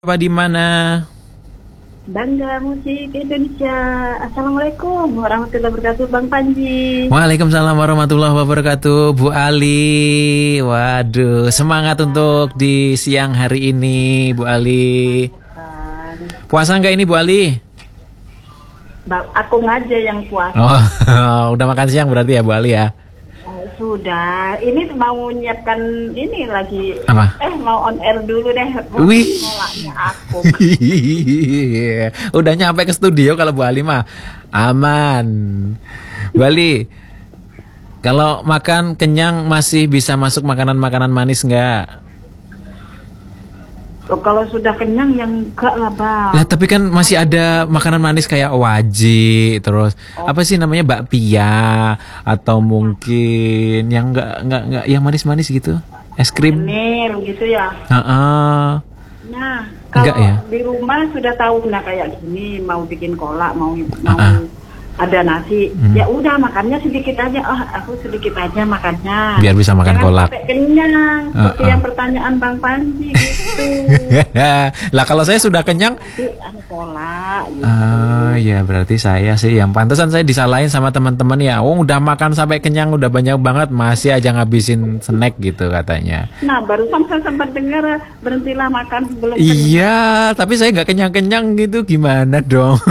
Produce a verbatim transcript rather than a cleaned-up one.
Apa di mana? Bangga Musik Indonesia. Assalamualaikum warahmatullahi wabarakatuh, Bang Panji. Waalaikumsalam warahmatullahi wabarakatuh, Bu Ali. Waduh, semangat untuk di siang hari ini, Bu Ali. Puasa nggak ini, Bu Ali? Bang, aku ngaja yang puasa. Oh, udah makan siang berarti ya, Bu Ali ya? Oh, sudah. Ini mau nyiapkan ini lagi. Apa? Eh, mau on air dulu deh. Wih. Nolaknya aku. Udah nyampe ke studio kalau Bu Ali mah aman. Bu Ali, kalau makan kenyang masih bisa masuk makanan-makanan manis nggak? Oh, kalau sudah kenyang yang enggak lah, Bang. Lah tapi kan masih ada makanan manis kayak waji, terus Oh. apa sih namanya bakpia atau mungkin yang enggak enggak enggak yang manis-manis gitu, es krim. Menir gitu ya. Heeh. Nah, Enggak kalau ya? di rumah sudah tahu nah kayak gini mau bikin kolak, mau mau Uh-uh. ada nasi. Hmm. Ya udah makannya sedikit aja. Oh, aku sedikit aja makannya. Biar bisa makan Jangan kolak. sampai kenyang. Seperti Uh-uh. yang pertanyaan Bang Panji gitu. Lah kalau saya sudah kenyang, Nanti ada kolak gitu. ah ya berarti saya sih yang pantesan saya disalahin sama teman-teman ya. Oh, udah makan sampai kenyang, udah banyak banget, masih aja ngabisin snack gitu katanya. Nah, barusan saya sempat dengar berhentilah makan sebelum kenyang. Iya, tapi saya nggak kenyang-kenyang gitu, gimana dong?